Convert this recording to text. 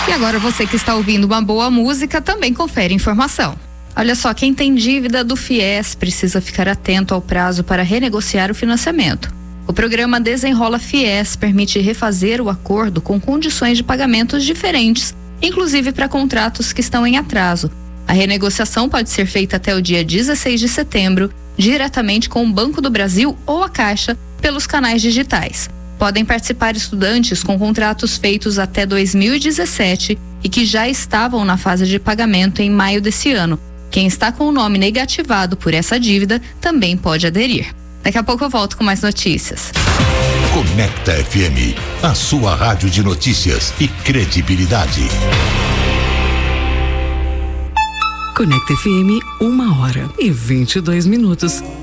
E agora você que está ouvindo uma boa música também confere informação. Olha só, quem tem dívida do FIES precisa ficar atento ao prazo para renegociar o financiamento. O programa Desenrola FIES permite refazer o acordo com condições de pagamentos diferentes, inclusive para contratos que estão em atraso. A renegociação pode ser feita até o dia 16 de setembro, diretamente com o Banco do Brasil ou a Caixa, pelos canais digitais. Podem participar estudantes com contratos feitos até 2017 e que já estavam na fase de pagamento em maio desse ano. Quem está com o nome negativado por essa dívida também pode aderir. Daqui a pouco eu volto com mais notícias. Conecta FM, a sua rádio de notícias e credibilidade. Conecta FM, 1h22.